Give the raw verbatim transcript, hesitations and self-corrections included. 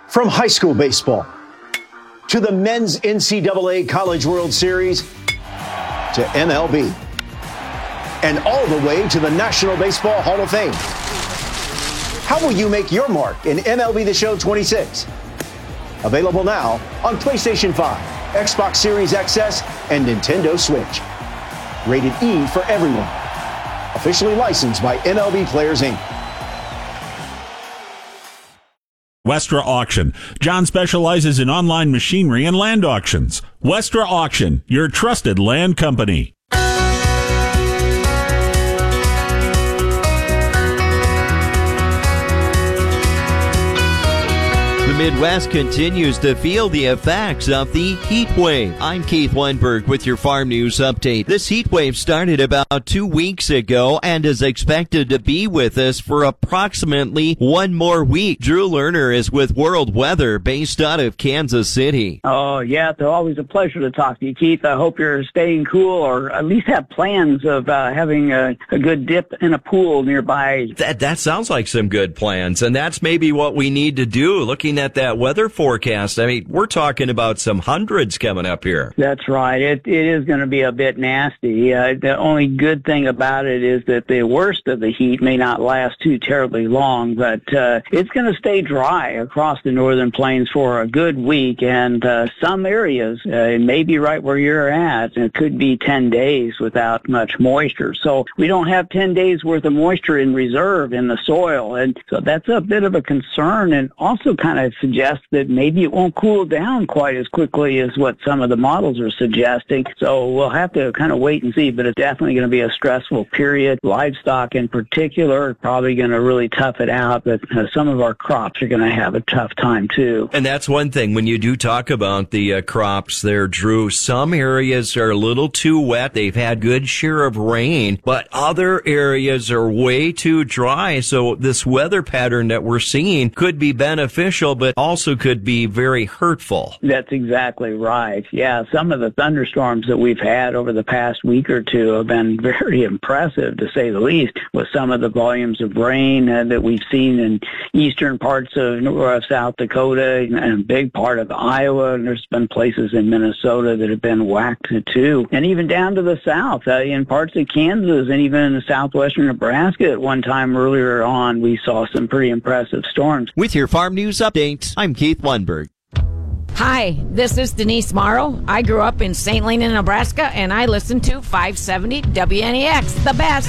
From high school baseball to the men's N C double A College World Series to M L B and all the way to the National Baseball Hall of Fame. How will you make your mark in M L B The Show twenty-six? Available now on PlayStation five, Xbox Series X S, and Nintendo Switch. Rated E for everyone. Officially licensed by M L B Players, Incorporated. Westra Auction. John specializes in online machinery and land auctions. Westra Auction, your trusted land company. The Midwest continues to feel the effects of the heat wave. I'm Keith Lundberg with your Farm News Update. This heat wave started about two weeks ago and is expected to be with us for approximately one more week. Drew Lerner is with World Weather based out of Kansas City. Oh, yeah, it's always a pleasure to talk to you, Keith. I hope you're staying cool or at least have plans of uh, having a, a good dip in a pool nearby. That, that sounds like some good plans, and that's maybe what we need to do, looking at that weather forecast. I mean, we're talking about some hundreds coming up here. That's right. It it is going to be a bit nasty. Uh, the only good thing about it is that the worst of the heat may not last too terribly long, but uh, it's going to stay dry across the northern plains for a good week, and uh, some areas, uh, maybe right where you're at, it could be ten days without much moisture. So we don't have ten days worth of moisture in reserve in the soil, and so that's a bit of a concern, and also kind of suggests that maybe it won't cool down quite as quickly as what some of the models are suggesting. So we'll have to kind of wait and see, but it's definitely going to be a stressful period. Livestock in particular are probably going to really tough it out, but uh, some of our crops are going to have a tough time too. And that's one thing when you do talk about the uh, crops there, Drew. Some areas are a little too wet. They've had good share of rain, but other areas are way too dry. So this weather pattern that we're seeing could be beneficial, but also could be very hurtful. That's exactly right. Yeah, some of the thunderstorms that we've had over the past week or two have been very impressive, to say the least, with some of the volumes of rain uh, that we've seen in eastern parts of North, South Dakota and a big part of Iowa, and there's been places in Minnesota that have been whacked too, and even down to the south, uh, in parts of Kansas and even in southwestern Nebraska at one time earlier on, we saw some pretty impressive storms. With your Farm News Update, I'm Keith Lundberg. Hi, this is Denise Morrow. I grew up in Saint Helena, Nebraska, and I listen to five seventy W N E X, the best.